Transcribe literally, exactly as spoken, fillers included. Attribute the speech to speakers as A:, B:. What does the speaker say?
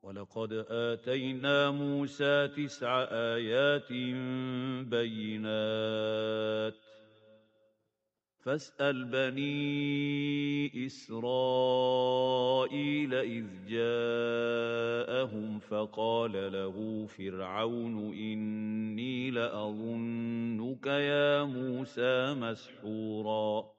A: ولقد آتينا موسى تسع آيات بينات فاسأل بني إسرائيل إذ جاءهم فقال له فرعون إني لأظنك يا موسى مسحورا